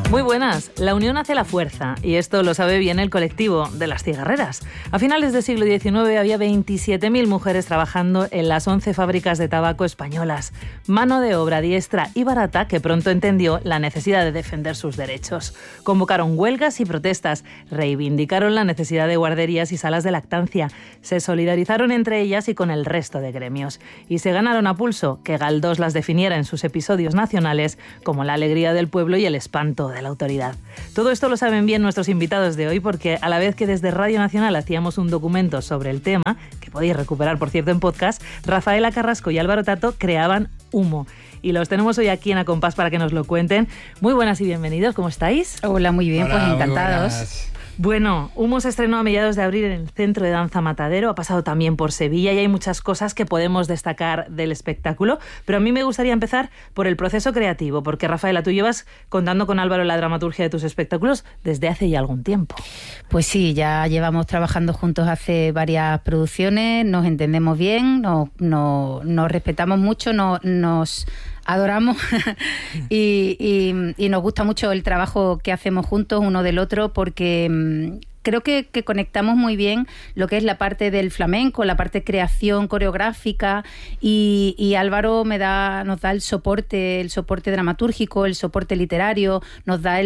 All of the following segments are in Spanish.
Muy buenas. La unión hace la fuerza y esto lo sabe bien el colectivo de las cigarreras. A finales del siglo XIX había 27.000 mujeres trabajando en las 11 fábricas de tabaco españolas. Mano de obra diestra y barata que pronto entendió la necesidad de defender sus derechos. Convocaron huelgas y protestas, reivindicaron la necesidad de guarderías y salas de lactancia, se solidarizaron entre ellas y con el resto de gremios. Y se ganaron a pulso que Galdós las definiera en sus episodios nacionales como la alegría del pueblo y el espanto de la autoridad. Todo esto lo saben bien nuestros invitados de hoy porque a la vez que desde Radio Nacional hacíamos un documento sobre el tema, que podéis recuperar por cierto en podcast, Rafaela Carrasco y Álvaro Tato creaban Humo. Y los tenemos hoy aquí en A Compás para que nos lo cuenten. Muy buenas y bienvenidos, ¿cómo estáis? Hola, muy bien, Hola, pues encantados. Bueno, Humo se estrenó a mediados de abril en el Centro de Danza Matadero, ha pasado también por Sevilla y hay muchas cosas que podemos destacar del espectáculo, pero a mí me gustaría empezar por el proceso creativo, porque Rafaela, tú llevas contando con Álvaro la dramaturgia de tus espectáculos desde hace ya algún tiempo. Pues sí, ya llevamos trabajando juntos hace varias producciones, nos entendemos bien, nos respetamos mucho, nos adoramos y nos gusta mucho el trabajo que hacemos juntos uno del otro porque creo que conectamos muy bien lo que es la parte del flamenco, la parte de creación coreográfica y Álvaro nos da el soporte dramatúrgico, el soporte literario, nos da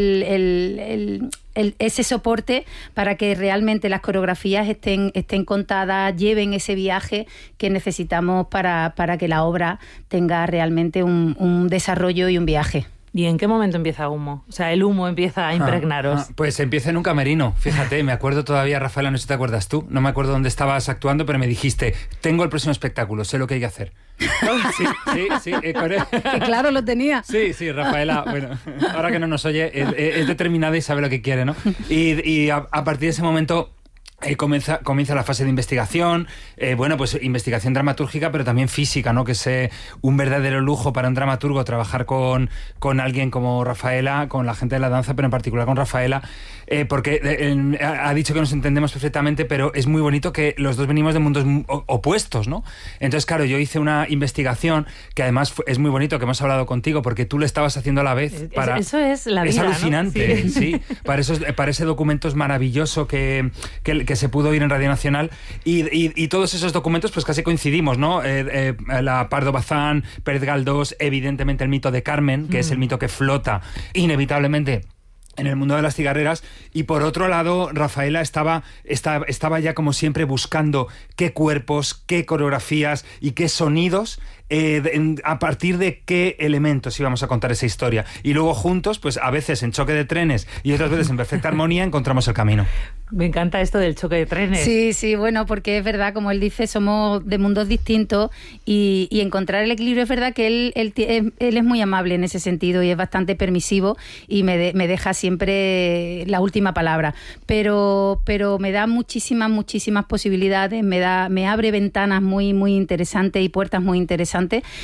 ese soporte para que realmente las coreografías estén contadas, lleven ese viaje que necesitamos para que la obra tenga realmente un desarrollo y un viaje. ¿Y en qué momento empieza Humo? O sea, el humo empieza a impregnaros. Pues empieza en un camerino, fíjate, me acuerdo todavía, Rafaela, no sé si te acuerdas tú, no me acuerdo dónde estabas actuando, pero me dijiste, tengo el próximo espectáculo, sé lo que hay que hacer. Sí. Que claro lo tenía. Sí, Rafaela, bueno, ahora que no nos oye, es determinada y sabe lo que quiere, ¿no? Y a partir de ese momento comienza la fase de investigación, pues investigación dramatúrgica, pero también física, ¿no? Que es un verdadero lujo para un dramaturgo trabajar con alguien como Rafaela, con la gente de la danza, pero en particular con Rafaela, porque ha dicho que nos entendemos perfectamente, pero es muy bonito que los dos venimos de mundos opuestos, ¿no? Entonces, claro, yo hice una investigación que además es muy bonito, que hemos hablado contigo, porque tú lo estabas haciendo a la vez. Eso es la vida, es alucinante, ¿no? Sí. Para ese documento es maravilloso que se pudo oír en Radio Nacional y todos esos documentos pues casi coincidimos, ¿no? La Pardo Bazán, Pérez Galdós, evidentemente el mito de Carmen, que es el mito que flota inevitablemente en el mundo de las cigarreras, y por otro lado Rafaela estaba ya como siempre buscando qué cuerpos, qué coreografías y qué sonidos, a partir de qué elementos íbamos a contar esa historia, y luego juntos, pues a veces en choque de trenes y otras veces en perfecta armonía, encontramos el camino. Me encanta esto del choque de trenes. Sí, bueno, porque es verdad, como él dice, somos de mundos distintos y encontrar el equilibrio. Es verdad que él es muy amable en ese sentido y es bastante permisivo y me deja siempre la última palabra, pero me da muchísimas posibilidades, me abre ventanas muy interesantes y puertas muy interesantes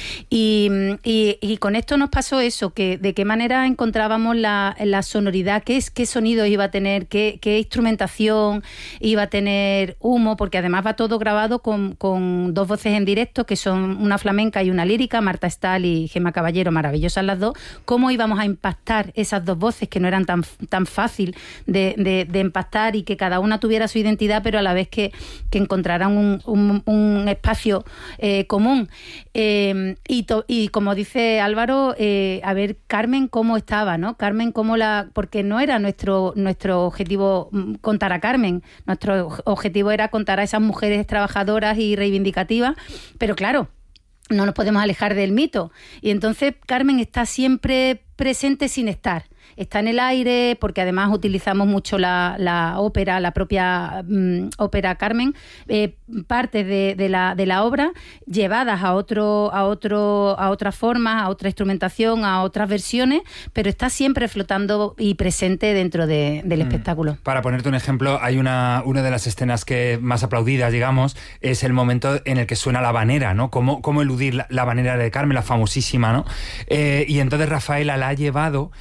y con esto nos pasó eso, que de qué manera encontrábamos la sonoridad, qué sonidos iba a tener, qué instrumentación iba a tener Humo, porque además va todo grabado con dos voces en directo, que son una flamenca y una lírica, Marta Estal y Gemma Caballero, maravillosas las dos. ¿Cómo íbamos a impactar esas dos voces que no eran tan fácil de impactar y que cada una tuviera su identidad, pero a la vez que encontraran un espacio común? Y como dice Álvaro, a ver Carmen cómo estaba, ¿no? Carmen porque no era nuestro objetivo contar a Carmen, nuestro objetivo era contar a esas mujeres trabajadoras y reivindicativas, pero claro, no nos podemos alejar del mito, y entonces Carmen está siempre presente sin estar. Está en el aire, porque además utilizamos mucho la ópera, la propia ópera Carmen, partes de la obra llevadas a otras formas, a otra instrumentación, a otras versiones, pero está siempre flotando y presente dentro del espectáculo. Para ponerte un ejemplo, hay una de las escenas que más aplaudidas, digamos, es el momento en el que suena la habanera, ¿no? Cómo eludir la habanera de Carmen, la famosísima, ¿no? Y entonces Rafaela la ha llevado a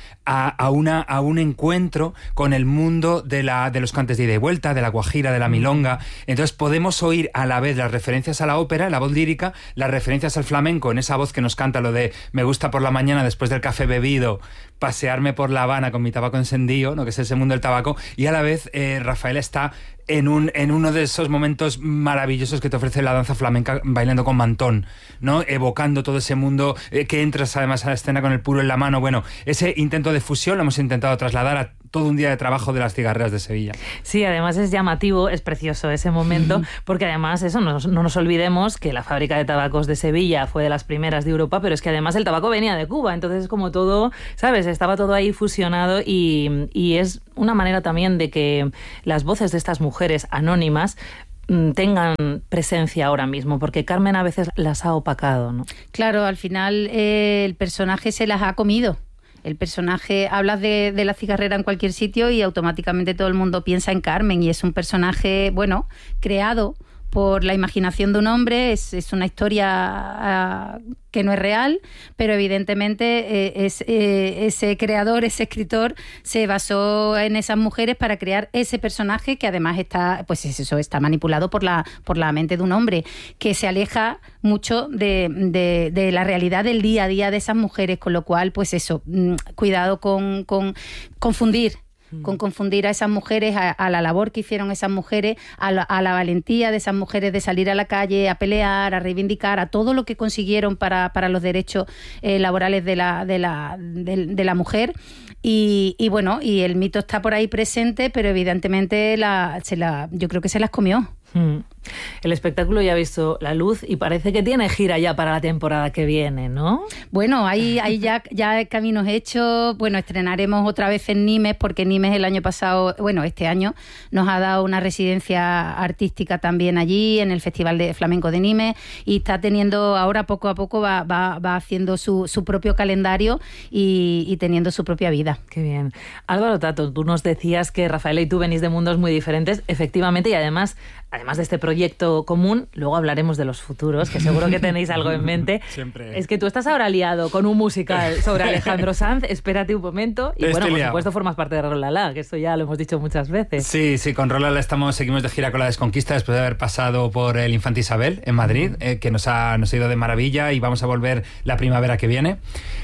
a un encuentro con el mundo de los cantes de ida y vuelta, de la guajira, de la milonga. Entonces podemos oír a la vez las referencias a la ópera, la voz lírica, las referencias al flamenco en esa voz que nos canta lo de me gusta por la mañana después del café bebido, pasearme por La Habana con mi tabaco encendido, ¿no? Que es ese mundo del tabaco, y a la vez Rafael está en uno de esos momentos maravillosos que te ofrece la danza flamenca bailando con mantón, ¿no? Evocando todo ese mundo que entras además a la escena con el puro en la mano. Bueno, ese intento de fusión lo hemos intentado trasladar a todo un día de trabajo de las cigarreras de Sevilla. Sí, además es llamativo, es precioso ese momento, porque además eso no nos olvidemos que la fábrica de tabacos de Sevilla fue de las primeras de Europa, pero es que además el tabaco venía de Cuba, entonces como todo, ¿sabes? Estaba todo ahí fusionado y es una manera también de que las voces de estas mujeres anónimas tengan presencia ahora mismo, porque Carmen a veces las ha opacado, ¿no? Claro, al final el personaje se las ha comido. El personaje, hablas de la cigarrera en cualquier sitio y automáticamente todo el mundo piensa en Carmen, y es un personaje, bueno, creado por la imaginación de un hombre, es una historia que no es real, pero evidentemente ese creador, ese escritor, se basó en esas mujeres para crear ese personaje que además está, pues eso, está manipulado por la mente de un hombre, que se aleja mucho de la realidad del día a día de esas mujeres, con lo cual, pues eso, cuidado con confundir a esas mujeres, a la labor que hicieron esas mujeres, a la valentía de esas mujeres de salir a la calle, a pelear, a reivindicar, a todo lo que consiguieron para los derechos laborales de la mujer. Y bueno, y el mito está por ahí presente, pero evidentemente yo creo que se las comió. El espectáculo ya ha visto la luz y parece que tiene gira ya para la temporada que viene, ¿no? Bueno, hay ya caminos hechos. Bueno, estrenaremos otra vez en Nimes, porque Nimes el año pasado, bueno, este año nos ha dado una residencia artística también allí, en el Festival de Flamenco de Nimes, y está teniendo ahora poco a poco va haciendo su propio calendario y teniendo su propia vida. Qué bien. Álvaro Tato, tú nos decías que Rafaela y tú venís de mundos muy diferentes, efectivamente, y además de este proyecto común, luego hablaremos de los futuros, que seguro que tenéis algo en mente. Siempre. Es que tú estás ahora liado con un musical sobre Alejandro Sanz, espérate un momento, y bueno, por supuesto formas parte de Rolala, que esto ya lo hemos dicho muchas veces. Sí, con Rolala seguimos de gira con La Desconquista después de haber pasado por el Infante Isabel en Madrid, que nos ha ido de maravilla, y vamos a volver la primavera que viene.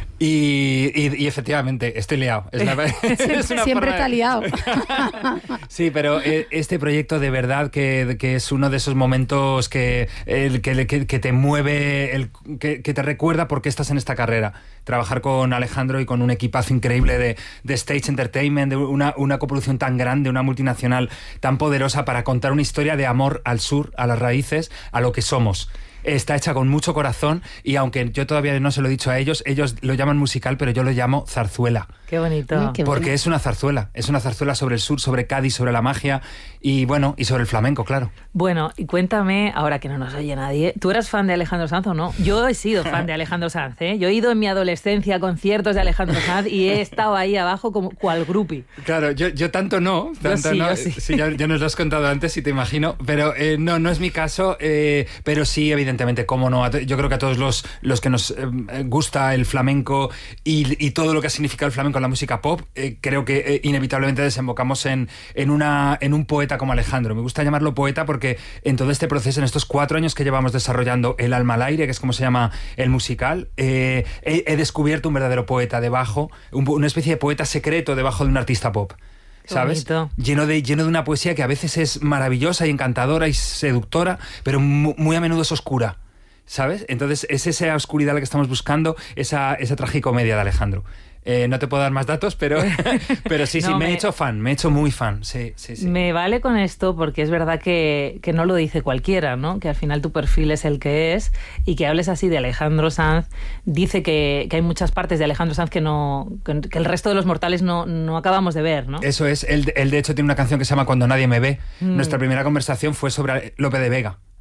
Y efectivamente, estoy liado. Siempre está liado. Sí, pero este proyecto de verdad que es uno de esos momentos que te mueve, que te recuerda por qué estás en esta carrera. Trabajar con Alejandro y con un equipazo increíble de Stage Entertainment, de una coproducción tan grande, una multinacional tan poderosa para contar una historia de amor al sur, a las raíces, a lo que somos. Está hecha con mucho corazón, y aunque yo todavía no se lo he dicho a ellos lo llaman musical, pero yo lo llamo zarzuela. Qué bonito. Porque es una zarzuela sobre el sur, sobre Cádiz, sobre la magia y sobre el flamenco, claro. Bueno, y cuéntame, ahora que no nos oye nadie, ¿tú eras fan de Alejandro Sanz o no? Yo he sido fan de Alejandro Sanz, ¿eh? Yo he ido en mi adolescencia a conciertos de Alejandro Sanz y he estado ahí abajo como cual groupie. Claro, yo tanto no. Yo sí. Sí, ya nos lo has contado antes, si te imagino, pero no es mi caso, pero sí, evidentemente, cómo no. Yo creo que a todos los que nos gusta el flamenco y todo lo que ha significado el flamenco en la música pop, creo que inevitablemente desembocamos en un poeta como Alejandro. Me gusta llamarlo poeta porque en todo este proceso, en estos 4 años que llevamos desarrollando El alma al aire, que es como se llama el musical, he descubierto un verdadero poeta debajo, una especie de poeta secreto debajo de un artista pop. ¿Sabes? Lleno de una poesía que a veces es maravillosa y encantadora y seductora, pero muy a menudo es oscura, ¿sabes? Entonces es esa oscuridad la que estamos buscando, esa tragicomedia de Alejandro. No te puedo dar más datos, pero sí, no, me he hecho fan, me he hecho muy fan. Sí. Me vale con esto porque es verdad que no lo dice cualquiera, ¿no? Que al final tu perfil es el que es, y que hables así de Alejandro Sanz dice que hay muchas partes de Alejandro Sanz que el resto de los mortales no acabamos de ver, ¿no? Eso es. Él de hecho tiene una canción que se llama Cuando nadie me ve. Nuestra primera conversación fue sobre Lope de Vega.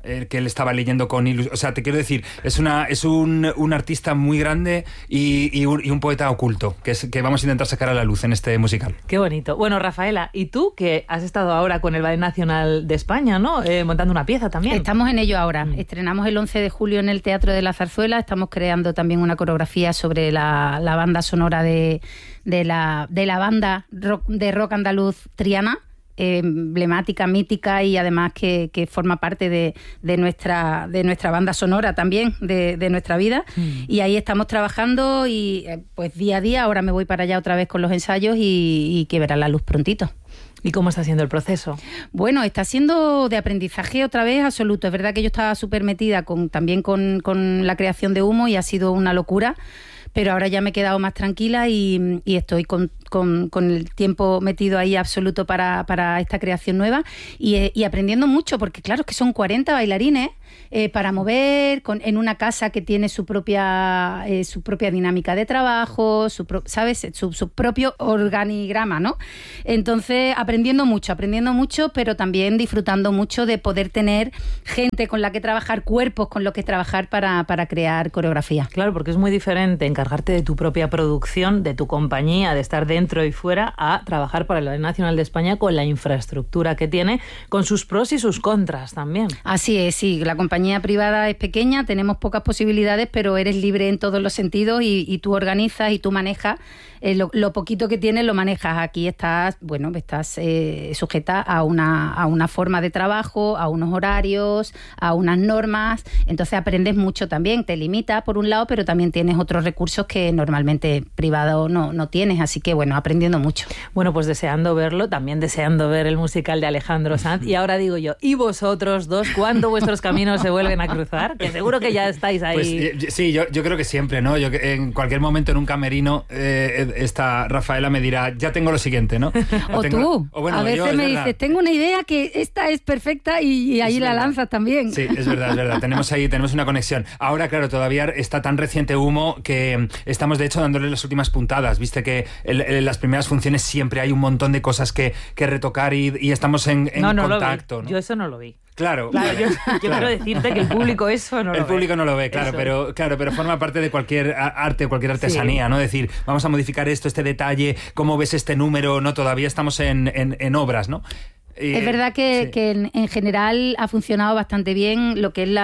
que él estaba leyendo con o sea, te quiero decir, es un artista muy grande y un poeta oculto que vamos a intentar sacar a la luz en este musical. Qué bonito. Bueno, Rafaela, ¿y tú que has estado ahora con el Ballet Nacional de España, ¿no? Montando una pieza también? Estamos en ello ahora. Estrenamos el 11 de julio en el Teatro de la Zarzuela. Estamos creando también una coreografía sobre la banda sonora de la banda de rock andaluz Triana, emblemática, mítica y además que forma parte de nuestra banda sonora también, de nuestra vida. Y ahí estamos trabajando y pues día a día. Ahora me voy para allá otra vez con los ensayos y que verá la luz prontito. ¿Y cómo está siendo el proceso? Bueno, está siendo de aprendizaje otra vez absoluto. Es verdad que yo estaba súper metida también con la creación de Humo y ha sido una locura, pero ahora ya me he quedado más tranquila y estoy con el tiempo metido ahí absoluto para esta creación nueva y aprendiendo mucho, porque claro, es que son 40 bailarines para mover en una casa que tiene su propia dinámica de trabajo, ¿sabes? Su propio organigrama, ¿no? Entonces, aprendiendo mucho, pero también disfrutando mucho de poder tener gente con la que trabajar, cuerpos con los que trabajar para crear coreografía. Claro, porque es muy diferente encargarte de tu propia producción, de tu compañía, de estar dentro y fuera, a trabajar para el Ballet Nacional de España con la infraestructura que tiene, con sus pros y sus contras también. Así es, sí. La compañía privada es pequeña, tenemos pocas posibilidades, pero eres libre en todos los sentidos y tú organizas y tú manejas. Lo poquito que tienes lo manejas. Aquí estás sujeta a una forma de trabajo, a unos horarios, a unas normas. Entonces aprendes mucho también. Te limita por un lado, pero también tienes otros recursos que normalmente privado no tienes. Así que bueno, aprendiendo mucho. Bueno, pues deseando verlo, también deseando ver el musical de Alejandro Sanz. Y ahora digo yo, ¿y vosotros dos cuándo vuestros caminos se vuelven a cruzar? Que seguro que ya estáis ahí. Pues sí, yo creo que siempre, ¿no? En cualquier momento en un camerino esta Rafaela me dirá, ya tengo lo siguiente, ¿no? A veces me dices, tengo una idea que esta es perfecta y ahí la lanzas también. Sí, es verdad. Tenemos una conexión. Ahora, claro, todavía está tan reciente Humo que estamos, de hecho, dándole las últimas puntadas. Viste que en las primeras funciones siempre hay un montón de cosas que retocar y estamos en contacto. ¿no? Yo eso no lo vi. Claro, yo quiero decirte que el público eso no lo ve. El público no lo ve, claro, pero forma parte de cualquier arte, cualquier artesanía, sí. ¿no? Decir, vamos a modificar este detalle, ¿cómo ves este número? No, todavía estamos en obras, ¿no? Es verdad que en general ha funcionado bastante bien lo que es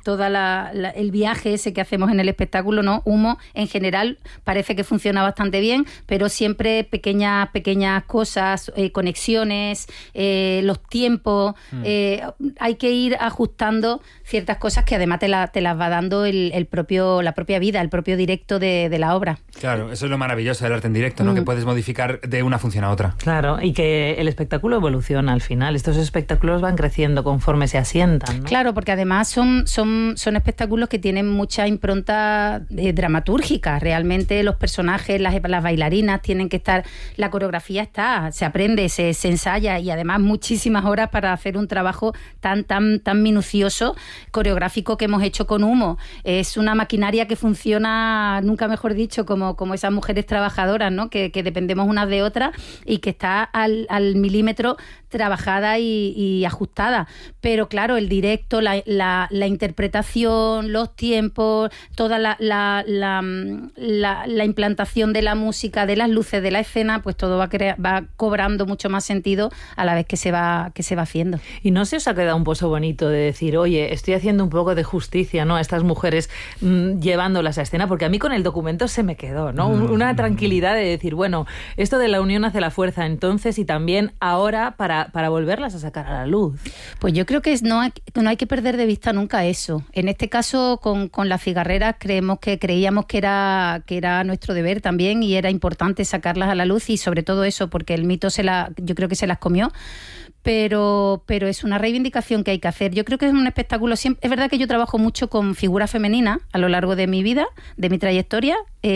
el viaje ese que hacemos en el espectáculo, ¿no? Humo, en general parece que funciona bastante bien, pero siempre pequeñas cosas, conexiones, los tiempos, hay que ir ajustando ciertas cosas que además te las va dando la propia vida, el propio directo de la obra. Claro, eso es lo maravilloso del arte en directo, ¿no? Que puedes modificar de una función a otra. Claro, y que el espectáculo evoluciona al final. Estos espectáculos van creciendo conforme se asientan, ¿no? Claro, porque además son espectáculos que tienen mucha impronta dramatúrgica. Realmente los personajes, las bailarinas tienen que estar, la coreografía se aprende, se ensaya y además muchísimas horas para hacer un trabajo tan minucioso, coreográfico que hemos hecho con Humo. Es una maquinaria que funciona, nunca mejor dicho, como esas mujeres trabajadoras, ¿no? Que dependemos unas de otras y que está al milímetro trabajada y ajustada, pero claro, el directo, la interpretación, los tiempos, toda la implantación de la música, de las luces, de la escena, pues todo va cobrando mucho más sentido a la vez que se va haciendo. ¿Y no se os ha quedado un pozo bonito de decir, oye, estoy haciendo un poco de justicia, ¿no?, a estas mujeres llevándolas a escena? Porque a mí con el documento se me quedó, ¿no? Una tranquilidad de decir, bueno, esto de la unión hace la fuerza entonces y también ahora para volverlas a sacar a la luz. Pues yo creo que no hay que perder de vista nunca eso. En este caso, con las cigarreras, creíamos que era nuestro deber también y era importante sacarlas a la luz y sobre todo eso, porque el mito yo creo que se las comió. Pero es una reivindicación que hay que hacer. Yo creo que es un espectáculo. Es verdad que yo trabajo mucho con figuras femeninas a lo largo de mi vida, de mi trayectoria,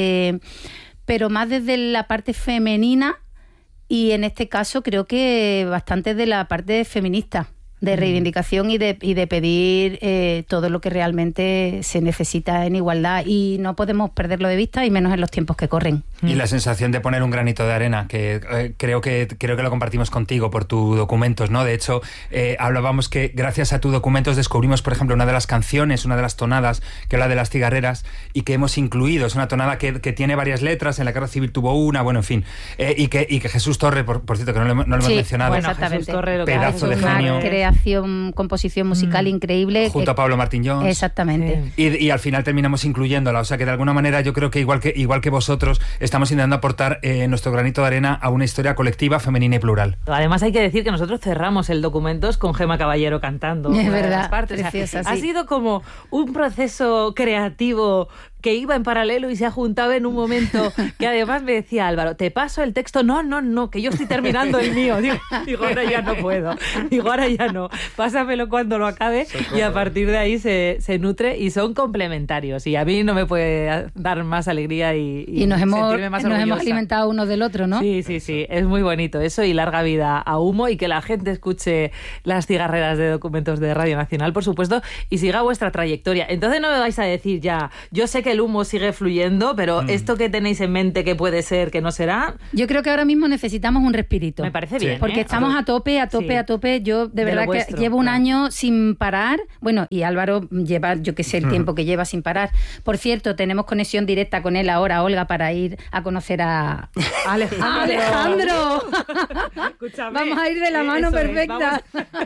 pero más desde la parte femenina y en este caso creo que bastante de la parte feminista. de reivindicación y de pedir todo lo que realmente se necesita en igualdad, y no podemos perderlo de vista, y menos en los tiempos que corren. Y la sensación de poner un granito de arena, que creo que lo compartimos contigo por tus documentos, ¿no? De hecho, hablábamos que gracias a tus documentos descubrimos, por ejemplo, una de las canciones, una de las tonadas que habla de las cigarreras y que hemos incluido. Es una tonada que tiene varias letras, en la Guerra Civil tuvo una, bueno, en fin. Y que Jesús Torre, por cierto, que no lo hemos mencionado. Bueno, exactamente. Pedazo de genio. Composición musical increíble. Junto a Pablo Martín Jones. Exactamente. Y al final terminamos incluyéndola. O sea que de alguna manera yo creo que igual que vosotros estamos intentando aportar nuestro granito de arena a una historia colectiva, femenina y plural. Además hay que decir que nosotros cerramos el Documentos con Gemma Caballero cantando. Es verdad, partes. preciosa, o sea, sí. Ha sido como un proceso creativo que iba en paralelo y se ha juntado en un momento que además me decía Álvaro, te paso el texto, no, que yo estoy terminando el mío. Digo, ahora ya no puedo. Digo, ahora ya no. Pásamelo cuando lo acabe. Y a partir de ahí se nutre y son complementarios. Y a mí no me puede dar más alegría y nos hemos orgullosa. alimentado uno del otro, ¿no? Sí. Es muy bonito eso, y larga vida a Humo, y que la gente escuche las cigarreras de Documentos de Radio Nacional, por supuesto, y siga vuestra trayectoria. Entonces no me vais a decir ya, yo sé que el humo sigue fluyendo, pero esto que tenéis en mente que puede ser, que no será... Yo creo que ahora mismo necesitamos un respirito. Me parece bien. Porque estamos a tope. Yo de verdad que llevo un año sin parar. Bueno, y Álvaro lleva, yo qué sé, el tiempo que lleva sin parar. Por cierto, tenemos conexión directa con él ahora, Olga, para ir a conocer a Alejandro. Escúchame. Vamos a ir de la mano perfecta.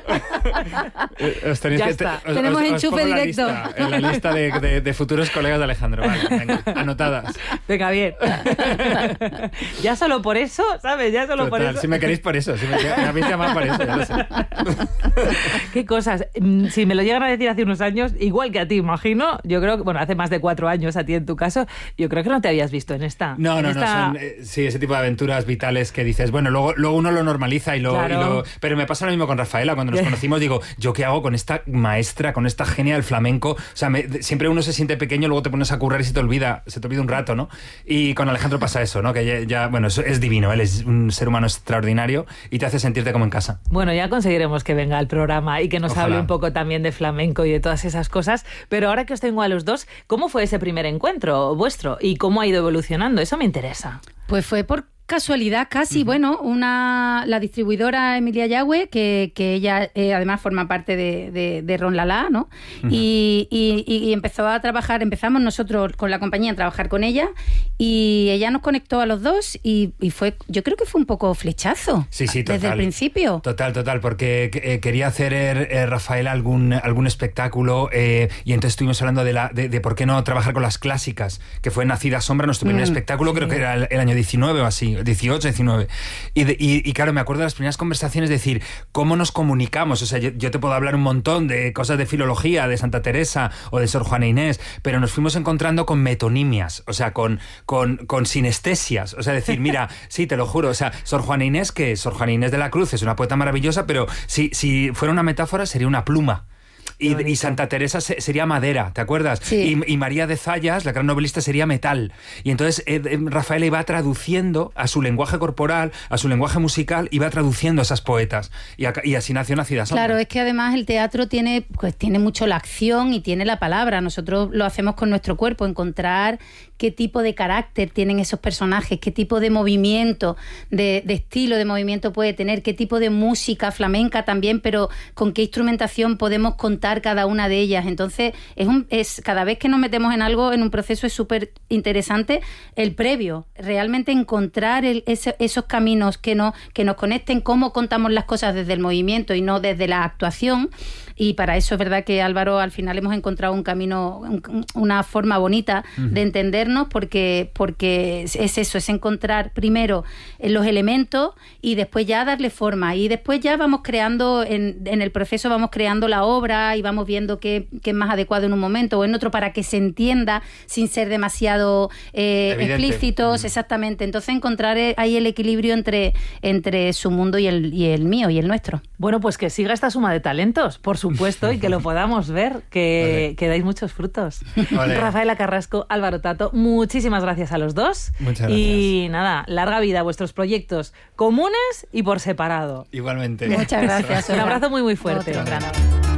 Tenemos enchufe directo. En la lista de futuros colegas de Alejandro. Vale, venga, anotadas. Venga, bien. Ya solo por eso, ¿sabes? Ya solo por eso. Si me queréis por eso, si me habéis llamado por eso, ya lo sé. Qué cosas. Si me lo llegan a decir hace unos años, igual que a ti, imagino, yo creo que, bueno, hace más de 4 años a ti en tu caso, yo creo que no te habías visto en esta. No, son sí, ese tipo de aventuras vitales que dices, bueno, luego uno lo normaliza pero me pasa lo mismo con Rafaela. Cuando nos conocimos digo, ¿yo qué hago con esta maestra, con esta genia del flamenco? O sea, siempre uno se siente pequeño, luego te pones a currar y se te olvida un rato, ¿no? Y con Alejandro pasa eso, ¿no? Que ya bueno, es divino, él es un ser humano extraordinario y te hace sentirte como en casa. Bueno, ya conseguiremos que venga al programa y que nos hable un poco también de flamenco y de todas esas cosas, pero ahora que os tengo a los dos, ¿cómo fue ese primer encuentro vuestro y cómo ha ido evolucionando? Eso me interesa. Pues fue por casualidad casi, bueno, la distribuidora Emilia Yagüe, que ella además forma parte de Ron Lala, ¿no? Y empezamos nosotros con la compañía a trabajar con ella, y ella nos conectó a los dos y fue, yo creo que fue un poco flechazo. Sí, total. Desde el principio. Total, porque quería hacer Rafael algún espectáculo, y entonces estuvimos hablando de por qué no trabajar con las clásicas, que fue Nacida Sombra, nuestro primer espectáculo, creo que era el año 19 o así, 18, 19. Y claro, me acuerdo de las primeras conversaciones, decir, ¿cómo nos comunicamos? O sea, yo te puedo hablar un montón de cosas de filología, de Santa Teresa o de Sor Juana Inés, pero nos fuimos encontrando con metonimias, o sea, con sinestesias. O sea, decir, mira, sí, te lo juro, o sea, Sor Juana Inés, que Sor Juana Inés de la Cruz es una poeta maravillosa, pero si fuera una metáfora sería una pluma. Y Santa Teresa sería madera, ¿te acuerdas? Sí. Y María de Zayas, la gran novelista, sería metal. Y entonces Rafael iba traduciendo a su lenguaje corporal, a su lenguaje musical, iba traduciendo a esas poetas. Y así nació Nacida Sombra. Claro, es que además el teatro tiene mucho la acción y tiene la palabra. Nosotros lo hacemos con nuestro cuerpo, encontrar qué tipo de carácter tienen esos personajes, qué tipo de movimiento, de estilo de movimiento puede tener, qué tipo de música flamenca también, pero con qué instrumentación podemos contar cada una de ellas. Entonces, cada vez que nos metemos en algo, en un proceso, es súper interesante el previo, realmente encontrar esos caminos que nos conecten, cómo contamos las cosas desde el movimiento y no desde la actuación. Y para eso es verdad que, Álvaro, al final hemos encontrado un camino, una forma bonita de entendernos, porque es eso, es encontrar primero los elementos y después ya darle forma. Y después ya vamos creando, en el proceso vamos creando la obra y vamos viendo qué es más adecuado en un momento o en otro para que se entienda sin ser demasiado explícitos. Exactamente. Entonces encontrar ahí el equilibrio entre su mundo y el mío y el nuestro. Bueno, pues que siga esta suma de talentos, por supuesto. supuesto, y que lo podamos ver, que dais muchos frutos. Olé. Rafaela Carrasco, Álvaro Tato, muchísimas gracias a los dos. Muchas gracias. Y nada, larga vida a vuestros proyectos comunes y por separado. Igualmente. Muchas gracias. Un abrazo muy, muy fuerte. Otro.